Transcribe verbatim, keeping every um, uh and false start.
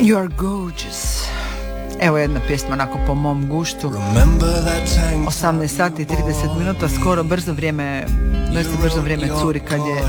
You are gorgeous. Evo jedna pjesma onako po mom guštu. osamnaest sati i trideset minuta, skoro brzo vrijeme, doista brzo vrijeme curi kad je